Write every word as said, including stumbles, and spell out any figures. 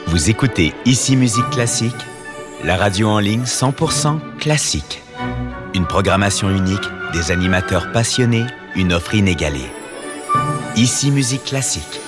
Vous écoutez Ici Musique Classique, la radio en ligne cent pour cent classique. Une programmation unique, des animateurs passionnés, une offre inégalée. Ici Musique Classique.